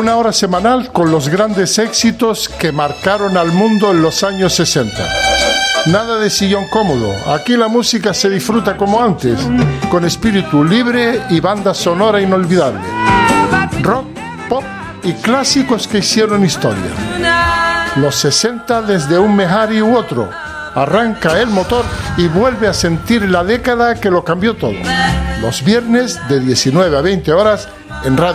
Una hora semanal con los grandes éxitos que marcaron al mundo en los años 60. Nada de sillón cómodo. Aquí la música se disfruta como antes, con espíritu libre y banda sonora inolvidable. Rock, pop y clásicos que hicieron historia. Los 60 desde un Mehari u otro. Arranca el motor y vuelve a sentir la década que lo cambió todo. Los viernes de 19 a 20 horas en Radio